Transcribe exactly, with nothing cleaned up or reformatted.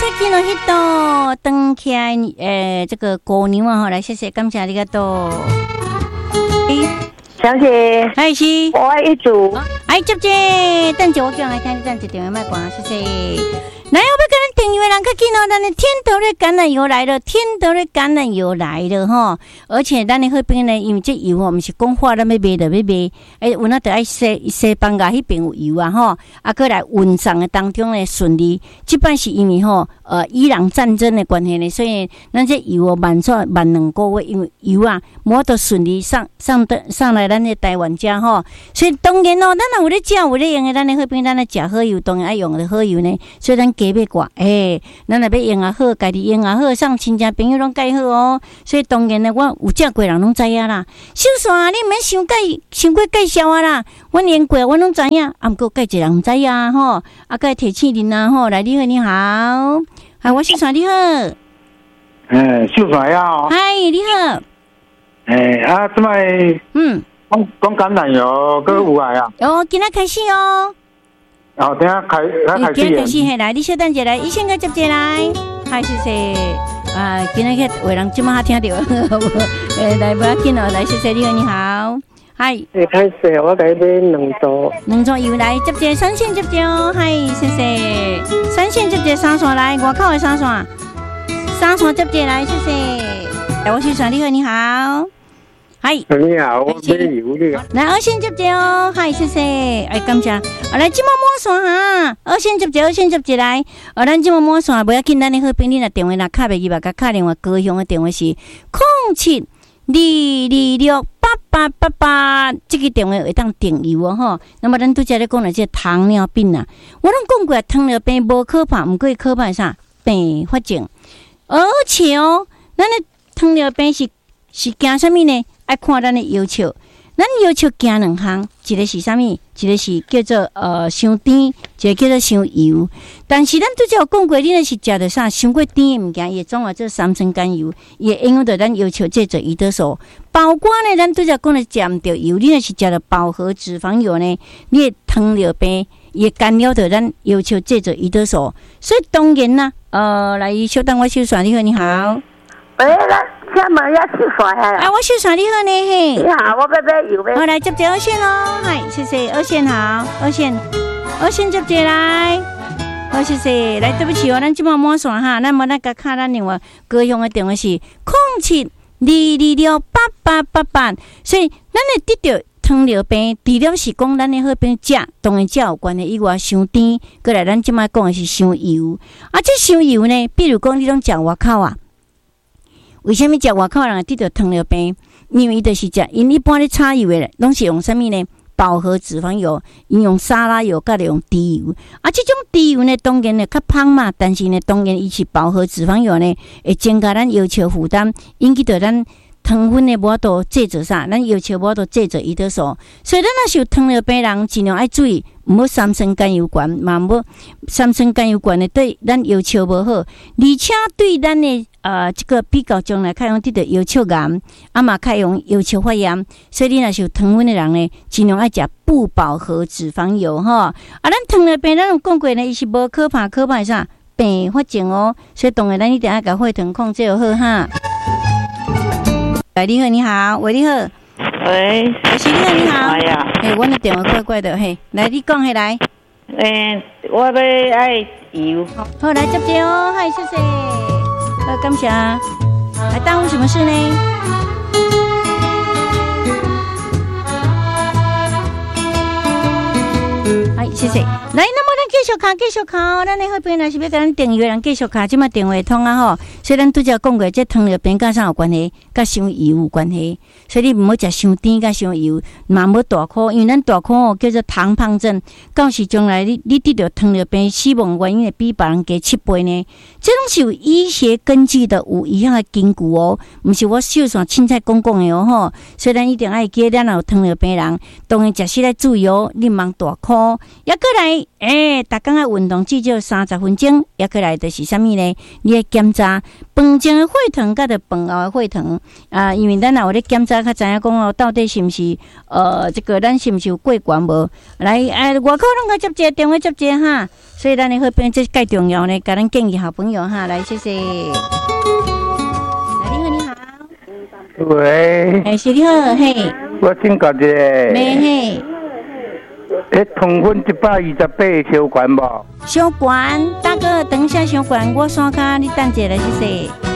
去了迄度登起来，诶，这个过年啊，吼，来谢谢，感谢你个多。 小姐， 嗨是， 我爱一组， 哎接接，等下我叫来听你等一电话卖关，谢谢。来，我要跟咱订阅人较紧哦，咱的天头的橄榄油来了，天头的橄榄油来了哈！而且咱的那边呢，因为这油哦，毋是讲话咱要卖就要卖，诶，有那得爱西西班牙迄边有油啊吼，啊，过来运送的当中呢顺利。即摆是因为吼，呃，伊朗战争的关系呢，所以咱这油哦慢做慢两个月，因为油啊，无得顺利上上的上来咱的台湾遮吼，所以当然哦，咱若有咧食有咧用的，咱的那边咱咧食好油，当然爱用的好油呢，所以咱。加要挂，诶，咱若要用也好，家己用也好，上亲戚朋友拢介好哦。所以当然呢，我有食过人拢知影啦。小线，你免伤介伤过介绍啊啦。阮用过，阮拢知影，啊，毋过介一人毋知影吼。啊，该提醒恁啊吼，来你好，你好，嗨，我小线你好。 诶，小线呀。 嗨，你好。 诶，啊，即摆嗯，讲讲橄榄油，佮有爱啊。 哦，今仔开始哦。 哦，等下开，开始。 今日开始嘿，来，你稍等一下来，医生个接接来，嗨，谢谢。啊，今日个有人即马听到，诶，来不要紧哦，来，谢谢你好，你好，嗨。 诶，开始，我给你买两组。 两组油来接接，三线接接哦，嗨，谢谢。三线接接三线来，外口的三线，三线接接来，谢谢。来，我是小你好，你好。嗨， 你好，我买油的。 来，二线接接哦，嗨，谢谢，哎，感谢。啊，来，今麦摸线哈，二线接接，二线接接来。啊，咱今麦摸线，不要紧，咱的好朋友若电话若卡袂入，甲卡电话高雄的电话是零七二二六八八八八，这个电话会当订油哦吼。那么咱拄则咧讲了这糖尿病啊，我拢讲过糖尿病无可怕，毋过可怕啥并发症，而且哦，咱的糖尿病是是惊啥物呢？爱看咱的要求，咱要求惊两项，一个是啥物？一个是叫做呃伤甜，一个叫做伤油。但是咱拄则有讲过，你若是食着啥伤过甜的物件，伊会总话做三酸甘油，伊会影响到咱要求制作胰岛素。包括呢，咱拄则讲了食毋着油，你若是食着饱和脂肪油呢，你的糖尿病也干扰到咱要求制作胰岛素。所以当然啦，呃，来稍等我小算你好，你好。 喂，咱请问要吃饭啊？ 啊，我小算你好呢嘿。 你好，我要买油呗。 好，来接接二线咯，嗨，谢谢二线好，二线，二线接接来，好谢谢，来对不起哦，咱即马满线哈，咱无咱甲卡咱另外高雄的电话是零七二二六八八八八，所以咱会得到糖尿病，除了是讲咱的好病食，当然食有关的以外，伤甜，过来咱即马讲的是伤油，啊，这伤油呢，比如讲你拢食外口啊。为什么食外口人会得到糖尿病？因为伊就是食，因一般咧炒油的，拢是用啥物呢？饱和脂肪油，因用沙拉油，甲用低油。啊，这种低油呢，当然呢较芳嘛，但是呢，当然伊是饱和脂肪油呢，会增加咱要求负担，引起到咱糖分的无法度制作啥，咱要求无法度制作胰岛素。所以咱若是有糖尿病人，尽量爱注意，毋好三酸甘油管，嘛毋好三酸甘油管的对咱要求无好，而且对咱的呃这个比较将来较容易得到腰鞘癌，啊嘛较容易腰鞘发炎。所以你若是有糖分的人呢，尽量爱食不饱和脂肪油吼。啊，咱糖尿病咱有讲过呢，伊是无可怕，可怕是啥？并发症哦。所以当然咱一定要甲血糖控制好哈。喂，你好，你好，喂，你好， 喂， 我是你好，你好， 哎呀， 嘿，我的电话怪怪的，嘿，来，你讲起来， 诶，我要爱油， 好，来接接哦，嗨，谢谢，好，感谢，来耽误什么事呢？好，谢谢。来，那么咱继续卡，继续卡。咱的好朋友若是要甲咱订阅人继续卡，即马电话通啊吼。所以咱拄则讲过，这糖尿病甲啥有关系？甲伤油有关系。所以你毋好食伤甜甲伤油，嘛无大苦，因为咱大苦哦叫做糖胖症，到时将来你你得到糖尿病死亡原因会比别人加七倍呢。这种是有医学根据的，有医学的根据哦，毋是我小线凊彩讲讲的哦吼。所以咱一定爱记，咱有糖尿病人，当然食起来注意哦，你莫大苦。 也过来，诶、欸，逐工啊运动至少三十分钟，也过来就是啥物呢？你要检查饭前的血糖，甲着饭后的血糖啊，因为咱若有咧检查，较知影讲哦，到底是毋是呃，这个咱是毋是有过悬无？来，哎、呃，外口拢个接者电话接者哈，所以咱的好朋友这介重要呢，甲咱建议好朋友哈，来谢谢。来，你好，你好。 喂。 哎，是你好，嘿。 我请教一下。 没嘿。 迄糖分一百二十八小悬无？ 小悬，大哥，等一下小悬，我刷卡，你等一下来，谢谢。